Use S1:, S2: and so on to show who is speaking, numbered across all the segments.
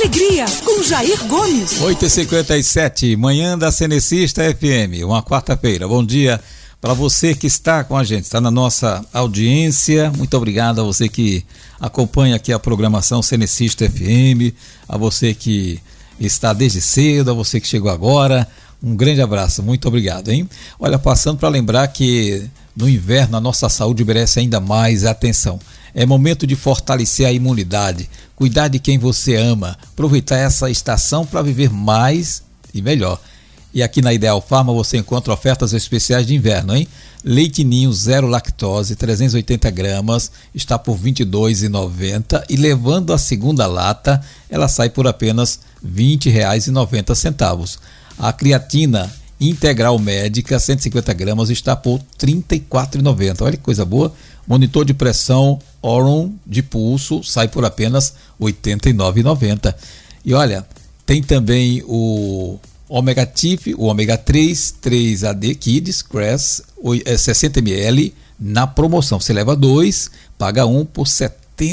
S1: Alegria, com Jair Gomes.
S2: 8h57, manhã da Cenecista FM, uma quarta-feira. Bom dia para você que está com a gente, está na nossa audiência. Muito obrigado a você que acompanha aqui a programação Cenecista FM, a você que está desde cedo, a você que chegou agora. Um grande abraço, muito obrigado, hein? Olha, passando para lembrar que no inverno a nossa saúde merece ainda mais atenção. É momento de fortalecer a imunidade, cuidar de quem você ama, aproveitar essa estação para viver mais e melhor. E aqui na Ideal Farma você encontra ofertas especiais de inverno, hein? Leite Ninho zero lactose, 380 gramas, está por R$ 22,90 e levando a segunda lata, ela sai por apenas R$ 20,90. A creatina integral médica, 150 gramas, está por R$ 34,90. Olha que coisa boa. Monitor de pressão Oron de pulso sai por apenas R$ 89,90. E olha, tem também o Omega Tif, o Omega 3 AD Kids Cress, 60 ml na promoção. Você leva 2, paga 1 por R$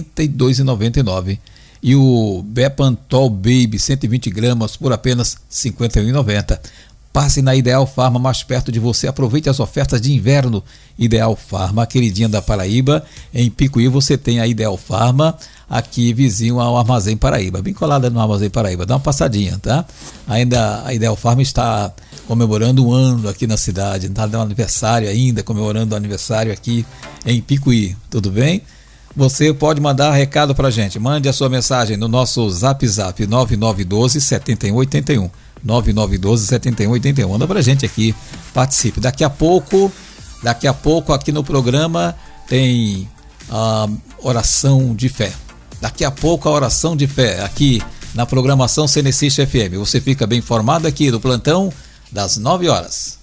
S2: 72,99. E o Bepantol Baby 120 gramas por apenas R$ 51,90. Passe na Ideal Farma mais perto de você, aproveite as ofertas de inverno. Ideal Farma, queridinha da Paraíba. Em Picuí você tem a Ideal Farma, aqui vizinho ao Armazém Paraíba, bem colada no Armazém Paraíba, dá uma passadinha, tá? Ainda a Ideal Farma está comemorando um ano aqui na cidade, está dando aniversário ainda, comemorando o aniversário aqui em Picuí, tudo bem? Você pode mandar recado pra gente, mande a sua mensagem no nosso Zap 9912-7181, 9912-7181, manda pra gente aqui, participe. Daqui a pouco aqui no programa tem a oração de fé. Daqui a pouco a oração de fé aqui na programação Cenecista FM. Você fica bem informado aqui do plantão das 9 horas.